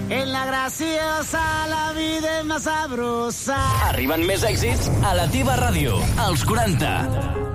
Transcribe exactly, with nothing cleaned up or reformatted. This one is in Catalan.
En la graciosa la vida és más sabrosa. Arriben més èxits a la teva ràdio, als quaranta.